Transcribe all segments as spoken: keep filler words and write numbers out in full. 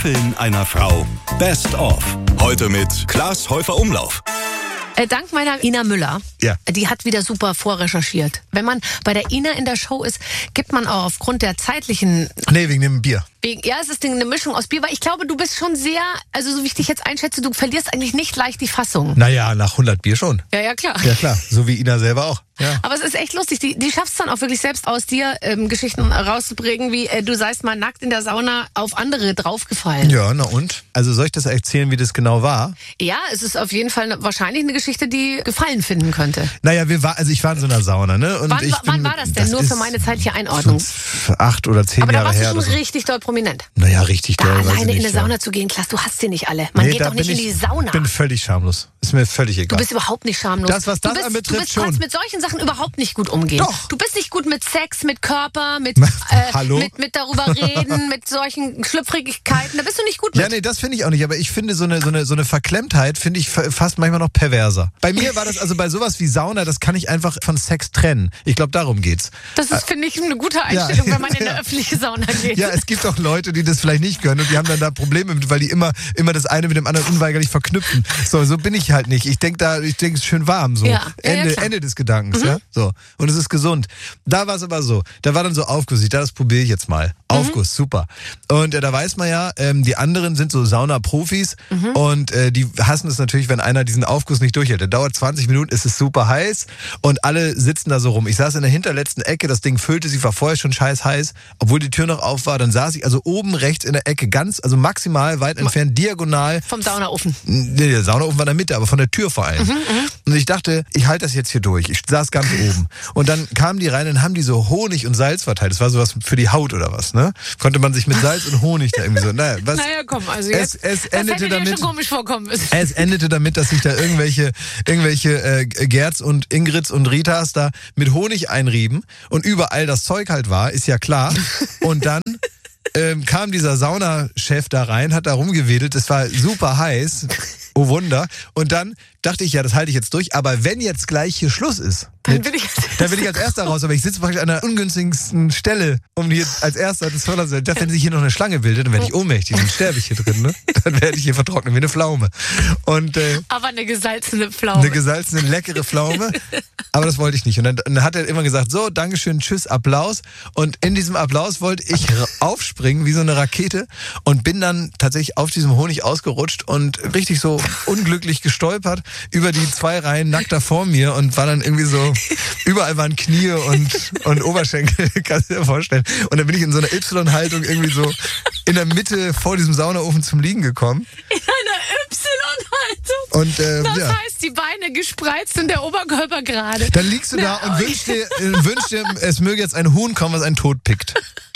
Waffeln einer Frau. Best of. Heute mit Klaas Häufer-Umlauf. Äh, dank meiner Ina Müller. Ja. Die hat wieder super vorrecherchiert. Wenn man bei der Ina in der Show ist, gibt man auch aufgrund der zeitlichen... Nee, wegen dem Bier. Wegen, ja, es ist eine Mischung aus Bier, weil ich glaube, du bist schon sehr, also so wie ich dich jetzt einschätze, du verlierst eigentlich nicht leicht die Fassung. Naja, nach hundert Bier schon. Ja, ja, klar. Ja, klar. So wie Ina selber auch. Ja. Aber es ist echt lustig. Die, die schafft es dann auch wirklich selbst aus dir, ähm, Geschichten rauszubringen, wie äh, du seist mal nackt in der Sauna auf andere draufgefallen. Ja, na und? Also soll ich das erzählen, wie das genau war? Ja, es ist auf jeden Fall ne, wahrscheinlich eine Geschichte, die Gefallen finden könnte. Naja, wir war, also ich war in so einer Sauna, ne? Und wann, ich wann bin, war das denn? das Nur für meine zeitliche Einordnung. Acht oder zehn Aber da Jahre warst her. du schon oder so. richtig doll prominent. Naja, richtig Da doll. weiß ich alleine in nicht, eine ja. Sauna zu gehen, Klaas, du hast sie nicht alle. Man Nee, geht da doch nicht bin in die ich, Sauna. Ich bin völlig schamlos. Ist mir völlig Du egal. bist überhaupt nicht schamlos. Das, was das du bist, anbetrifft, du bist, schon. kannst mit solchen Sachen überhaupt nicht gut umgehen. Doch. Du bist nicht gut mit Sex, mit Körper, mit, Hallo? äh, mit, mit darüber reden, mit solchen Schlüpfrigkeiten. Da bist du nicht gut mit. Ja, nee, das finde ich auch nicht. Aber ich finde so eine, so eine, so eine Verklemmtheit finde ich fa- fast manchmal noch perverser. Bei mir war das also bei sowas wie Sauna, das kann ich einfach von Sex trennen. Ich glaube, darum geht's. Das ist, finde ich, eine gute Einstellung, Ja. wenn man in eine Ja. öffentliche Sauna geht. Ja, es gibt auch Leute, die das vielleicht nicht können und die haben dann da Probleme mit, weil die immer, immer das eine mit dem anderen unweigerlich verknüpfen. So, so bin ich halt nicht. Ich denke da, ich denke es ist schön warm, so. Ja. Ja, ja, Ende, klar. Ende des Gedankens, ja. So. Und es ist gesund. Da war es aber so. Da war dann so Aufguss. Ich dachte, das probiere ich jetzt mal. Aufguss, super. Und äh, da weiß man ja, ähm, die anderen sind so Sauna-Profis und äh, die hassen es natürlich, wenn einer diesen Aufguss nicht durchhält. Der dauert zwanzig Minuten, es ist super heiß und alle sitzen da so rum. Ich saß in der hinterletzten Ecke, das Ding füllte sich, war vorher schon scheiß heiß, obwohl die Tür noch auf war. Dann saß ich also oben rechts in der Ecke, ganz, also maximal weit entfernt, diagonal. Vom Saunaofen. Nee, der Saunaofen war in der Mitte, aber von der Tür vor allem. Und ich dachte, ich halte das jetzt hier durch. Ich saß ganz oben. Und dann kamen die rein und haben die so Honig und Salz verteilt. Das war sowas für die Haut oder was, ne? Konnte man sich mit Salz und Honig da irgendwie so, naja, was? Naja, komm, also Es, jetzt, es das endete hätte dir damit, schon komisch vorkommen müssen. es endete damit, dass sich da irgendwelche, irgendwelche äh, Gerds und Ingrids und Ritas da mit Honig einrieben und überall das Zeug halt war, ist ja klar. Und dann ähm, kam dieser Saunachef da rein, hat da rumgewedelt, es war super heiß, oh Wunder. Und dann dachte ich, ja, das halte ich jetzt durch, aber wenn jetzt gleich hier Schluss ist, Dann will ich, dann will ich als Erster raus, aber ich sitze praktisch an der ungünstigsten Stelle, um hier als Erster das Förder zu. Wenn sich hier noch eine Schlange bildet, dann werde ich ohnmächtig, dann sterbe ich hier drin, ne? Dann werde ich hier vertrocknen wie eine Pflaume. Und äh, aber eine gesalzene Pflaume. eine gesalzene, leckere Pflaume. Aber das wollte ich nicht. Und dann, dann hat er immer gesagt, so, Dankeschön, tschüss, Applaus. Und in diesem Applaus wollte ich r- aufspringen wie so eine Rakete und bin dann tatsächlich auf diesem Honig ausgerutscht und richtig so unglücklich gestolpert über die zwei Reihen nackter vor mir und war dann irgendwie so, überall waren Knie und, und Oberschenkel, kannst du dir vorstellen. Und dann bin ich in so einer Y-Haltung irgendwie so in der Mitte vor diesem Saunaofen zum Liegen gekommen. In einer Y-Haltung. Und äh, Das ja. heißt, die Beine gespreizt und der Oberkörper gerade. Dann liegst du da Na, und okay. wünschst dir, äh, wünschst dir, es möge jetzt ein Huhn kommen, was einen tot pickt.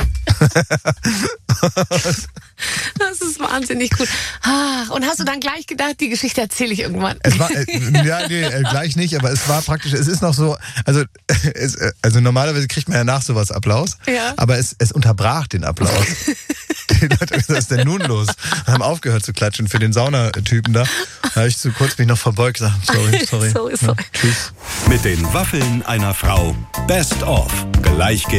Das ist wahnsinnig gut. Ach, und hast du dann gleich gedacht, die Geschichte erzähle ich irgendwann? Es war, äh, ja, nee, äh, gleich nicht, aber es war praktisch, es ist noch so, also, es, äh, also normalerweise kriegt man ja nach sowas Applaus, Ja. aber es, es unterbrach den Applaus. Die Leute, was ist denn nun los? Haben aufgehört zu klatschen für den Saunatypen da. Da habe ich zu kurz mich noch verbeugt gesagt, sorry, sorry. Sorry, sorry. Ja, tschüss. Mit den Waffeln einer Frau. Best of. Gleich geht's.